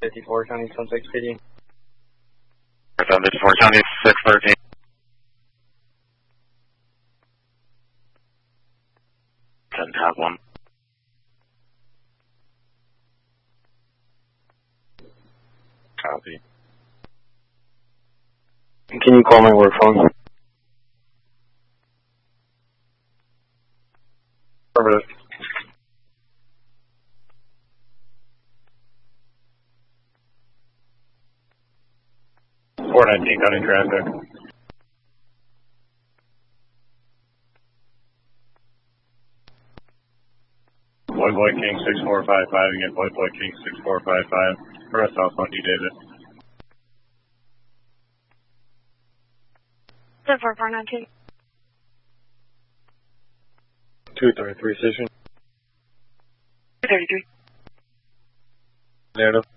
54 County 16 PD. 54 County 613. Didn't have one. Copy. Can you call my work phone? Affirmative. Cutting traffic. Boy King 6455 again, Boy King 6455. For us, South D David. 4492. 233 station. 233. Narrative.